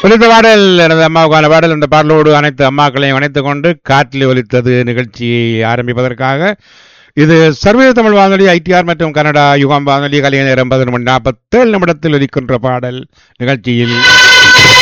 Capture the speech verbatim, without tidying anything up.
ஒலித்த பாடல் எனது அம்மாவுக்கான பாடல். இந்த பாடலோடு அனைத்து அம்மாக்களையும் இணைத்துக் கொண்டு காற்றில் ஒலித்தது நிகழ்ச்சியை ஆரம்பிப்பதற்காக. இது சர்வதேச தமிழ் வானொலி, ஐடிஆர் மற்றும் கனடா யுகம் வானொலி. கலைய நேரம் பதினொன்று மணி நாற்பத்தேழு நிமிடத்தில் ஒலிக்கின்ற பாடல் நிகழ்ச்சியில்